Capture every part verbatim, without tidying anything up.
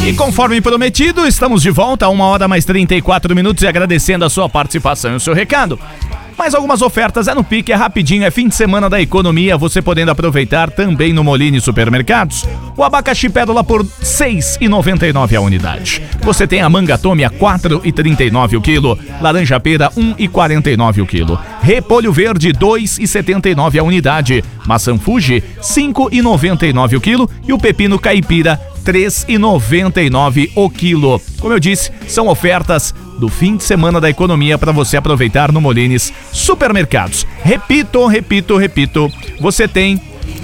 E conforme prometido, estamos de volta a uma hora mais trinta e quatro minutos e agradecendo a sua participação e o seu recado. Mais algumas ofertas, é no pique, é rapidinho, é fim de semana da economia, você podendo aproveitar também no Molini Supermercados. O abacaxi pérola por seis reais e noventa e nove centavos a unidade. Você tem a manga tome a quatro reais e trinta e nove centavos o quilo, laranja pera um real e quarenta e nove centavos o quilo, repolho verde dois reais e setenta e nove centavos a unidade, maçã Fuji cinco reais e noventa e nove centavos o quilo e o pepino caipira três reais e noventa e nove centavos o quilo. Como eu disse, são ofertas do fim de semana da economia para você aproveitar no Molines Supermercados. Repito, repito, repito, você tem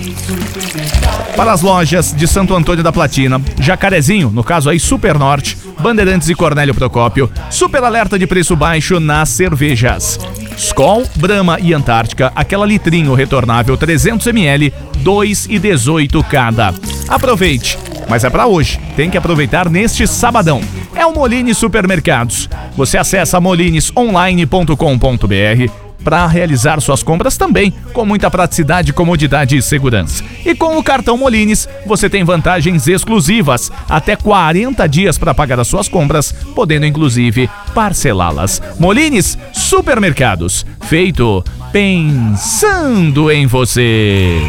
para as lojas de Santo Antônio da Platina, Jacarezinho, no caso aí Super Norte, Bandeirantes e Cornélio Procópio, super alerta de preço baixo nas cervejas. Skol, Brahma e Antártica, aquela litrinho retornável trezentos mililitros, dois reais e dezoito centavos cada. Aproveite, mas é para hoje, tem que aproveitar neste sabadão. É o Molines Supermercados. Você acessa molines online ponto com ponto br para realizar suas compras também com muita praticidade, comodidade e segurança. E com o cartão Molines, você tem vantagens exclusivas, até quarenta dias para pagar as suas compras, podendo inclusive parcelá-las. Molines Supermercados, feito pensando em você.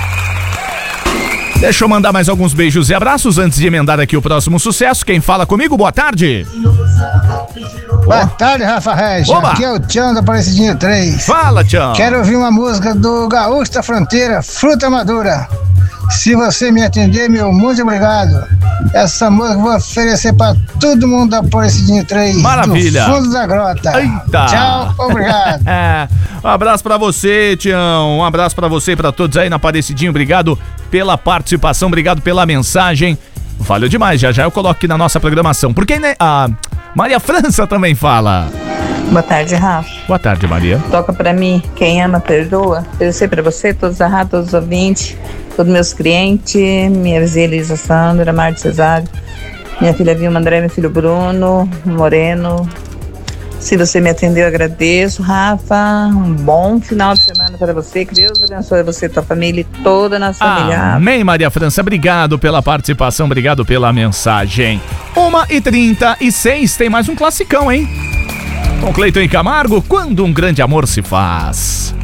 Deixa eu mandar mais alguns beijos e abraços antes de emendar aqui o próximo sucesso. Quem fala comigo, boa tarde. Boa tarde, Rafa Regis. Aqui é o Tião da Aparecidinha três. Fala, Tião. Quero ouvir uma música do Gaúcho da Fronteira, Fruta Madura. Se você me atender, meu muito obrigado. Essa música eu vou oferecer pra todo mundo da Aparecidinha três. Maravilha. Do fundo da grota. Eita. Tchau, obrigado. Um abraço pra você, Tião. Um abraço pra você e pra todos aí na Aparecidinha. Obrigado pela participação, obrigado pela mensagem. Valeu demais, já já eu coloco aqui na nossa programação. Porque né, a Maria França também fala. Boa tarde, Rafa. Boa tarde, Maria. Toca pra mim, quem ama, perdoa. Eu sei pra você, todos a Rafa, todos os ouvintes, todos meus clientes, minha vizinha Elisa Sandra, Marte Cesário, minha filha Vilma André, meu filho Bruno, Moreno. Se você me atendeu, eu agradeço, Rafa. Um bom final de semana para você. Que Deus abençoe você, tua família e toda a nossa família. Amém, Maria França. Obrigado pela participação, obrigado pela mensagem. uma e trinta e seis, tem mais um classicão, hein? Com Cleiton e Camargo, Quando um Grande Amor se Faz.